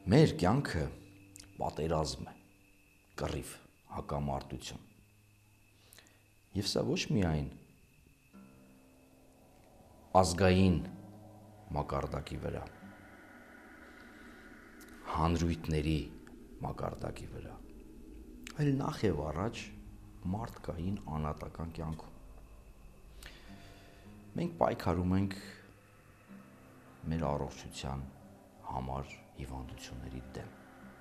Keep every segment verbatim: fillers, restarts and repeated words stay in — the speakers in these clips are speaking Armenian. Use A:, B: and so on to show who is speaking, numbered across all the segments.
A: Մեր կյանքը պատերազմ է, կռիվ, հակամարտություն։ Եվ սա ոչ միայն ազգային մակարդակի վրա, հանրույթների մակարդակի վրա, այլ նախ եւ առաջ մարդկային անհատական կյանքում։ Մենք պայքարում ենք մեր առողջության համար հիվանդությունների դեմ,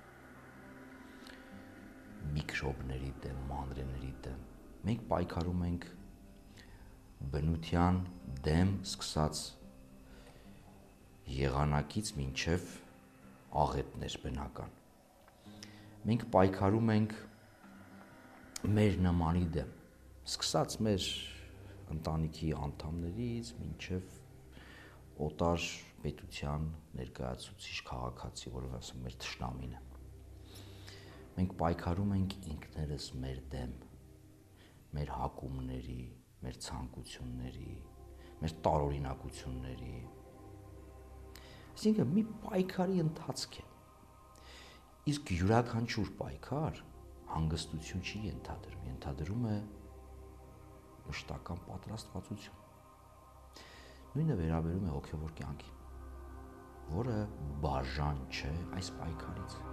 A: միկրոբների դեմ, մանրէների դեմ։ Մենք պայքարում ենք բնության դեմ, սկսած եղանակից մինչև աղետներ բնական։ Մենք պայքարում ենք մեր նմանի դեմ, սկսած մեր ընտանիքի անդամներից մինչև օտար պետության ներկայացուցիչ քաղաքացի, որը ասում մեր թշնամին է։ Մենք պայքարում ենք ինքներս մեր դեմ, մեր հակումների, մեր ցանկությունների, մեր տարօրինակությունների։ Այսինքն մի պայքարի ընթացք է։ Իսկ յուրաքանչյուր պայքար հանգստություն չի ենթադրում, ենթադրում է մշտական պատրաստվածություն։ Նույնը վերաբերում է հոգևոր կյանքին, որը բաժան չէ այս պայքարից։